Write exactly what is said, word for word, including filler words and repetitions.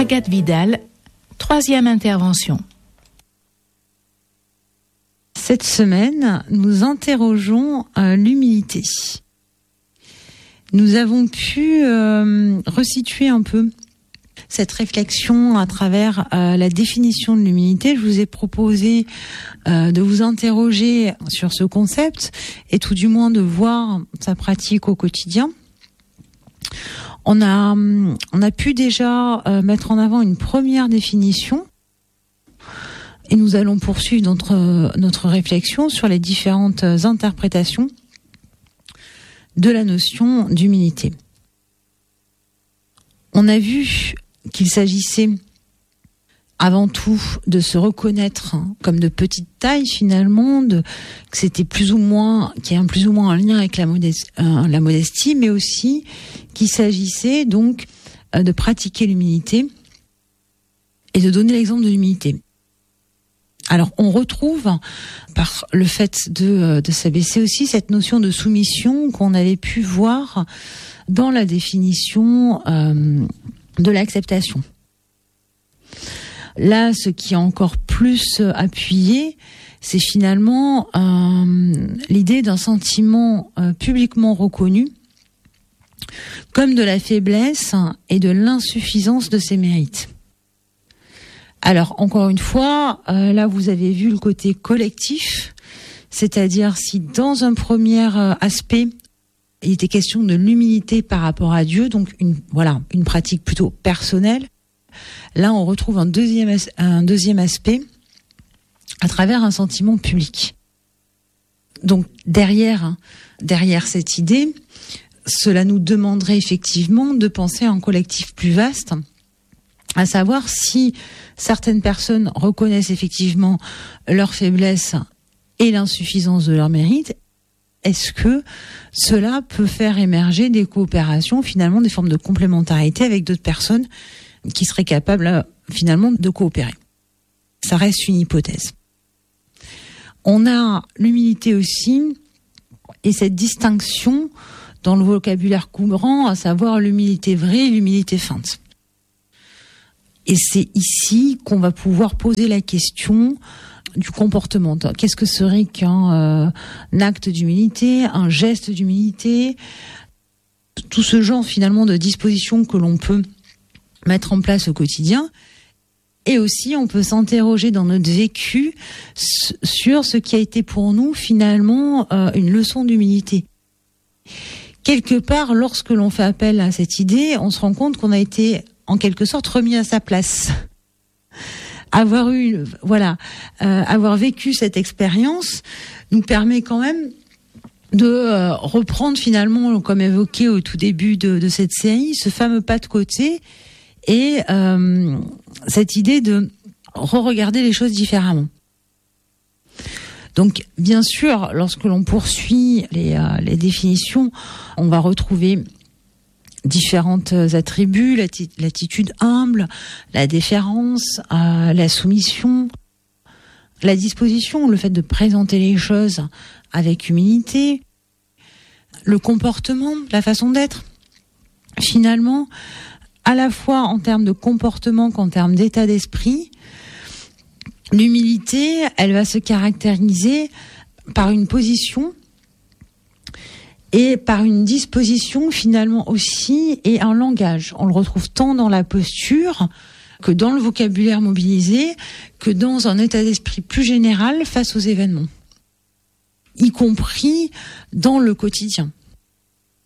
Agathe Vidal, troisième intervention. Cette semaine, nous interrogeons euh, l'humilité. Nous avons pu euh, resituer un peu cette réflexion à travers euh, la définition de l'humilité. Je vous ai proposé euh, de vous interroger sur ce concept et tout du moins de voir sa pratique au quotidien. On a, on a pu déjà euh, mettre en avant une première définition et nous allons poursuivre notre, notre réflexion sur les différentes interprétations de la notion d'humilité. On a vu qu'il s'agissait avant tout de se reconnaître comme de petite taille finalement, de, que c'était plus ou moins, qu'il y a un plus ou moins un lien avec la, modestie, euh, la modestie, mais aussi qu'il s'agissait donc euh, de pratiquer l'humilité et de donner l'exemple de l'humilité. Alors on retrouve par le fait de, de s'abaisser aussi cette notion de soumission qu'on avait pu voir dans la définition euh, de l'acceptation. Là, ce qui est encore plus appuyé, c'est finalement euh, l'idée d'un sentiment euh, publiquement reconnu comme de la faiblesse et de l'insuffisance de ses mérites. Alors, encore une fois, euh, là, vous avez vu le côté collectif, c'est-à-dire si dans un premier euh, aspect, il était question de l'humilité par rapport à Dieu, donc une, voilà, une pratique plutôt personnelle. Là, on retrouve un deuxième, un deuxième aspect à travers un sentiment public. Donc, derrière, derrière cette idée, cela nous demanderait effectivement de penser à un collectif plus vaste, à savoir si certaines personnes reconnaissent effectivement leur faiblesse et l'insuffisance de leur mérite, est-ce que cela peut faire émerger des coopérations, finalement des formes de complémentarité avec d'autres personnes qui seraient capables finalement de coopérer. Ça reste une hypothèse. On a l'humilité aussi et cette distinction dans le vocabulaire courant, à savoir l'humilité vraie et l'humilité feinte. Et c'est ici qu'on va pouvoir poser la question du comportement. Qu'est-ce que serait qu'un euh, un acte d'humilité, un geste d'humilité, tout ce genre finalement de dispositions que l'on peut mettre en place au quotidien. Et aussi, on peut s'interroger dans notre vécu sur ce qui a été pour nous finalement euh, une leçon d'humilité. Quelque part, lorsque l'on fait appel à cette idée, on se rend compte qu'on a été en quelque sorte remis à sa place. Avoir eu, voilà, euh, avoir vécu cette expérience nous permet quand même de euh, reprendre finalement, comme évoqué au tout début de, de cette série, ce fameux pas de côté et euh, cette idée de re-regarder les choses différemment. Donc, bien sûr, lorsque l'on poursuit les, euh, les définitions, on va retrouver différents attributs, l'atti- l'attitude humble, la déférence, euh, la soumission, la disposition, le fait de présenter les choses avec humilité, le comportement, la façon d'être. Finalement, à la fois en termes de comportement qu'en termes d'état d'esprit, l'humilité, elle va se caractériser par une position et par une disposition finalement aussi et un langage. On le retrouve tant dans la posture que dans le vocabulaire mobilisé, que dans un état d'esprit plus général face aux événements, y compris dans le quotidien.